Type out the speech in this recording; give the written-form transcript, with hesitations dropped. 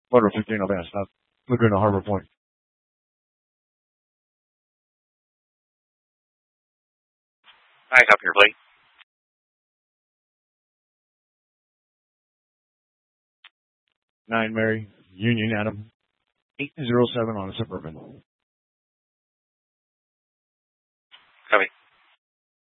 Motor 15 Advance, not Laguna Harbor Point. Hi, up here, Blake. 9 Mary, Union Adam, 807 on a Suburban. Copy.